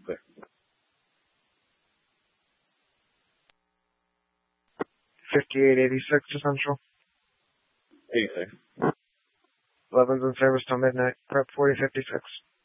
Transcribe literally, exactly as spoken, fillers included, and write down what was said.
Clear. fifty-eight eighty-six to Central. eighty-six. eleven's in service till midnight. Prep forty fifty-six.